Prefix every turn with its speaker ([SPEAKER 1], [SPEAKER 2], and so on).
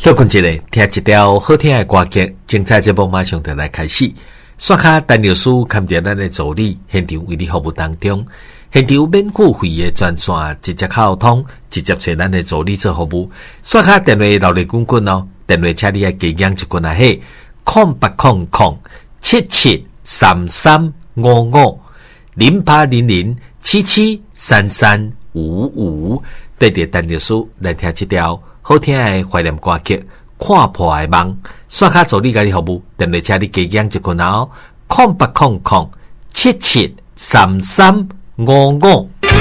[SPEAKER 1] 休困一下，听一条好听的歌曲，精彩节目马上就来开始。刷卡陈律师看着咱的助理现场为你服务当中，现场免付费的专线直接沟通，直接找咱的助理做服务。刷卡电话留力滚滚哦，电话请你要记讲一句啊嘿，0800773355，0800773355，对着陈律师来听这条好听的怀念歌曲，看破的梦。刷卡助理甲你服务，电话请你加讲一句哦，0800773355。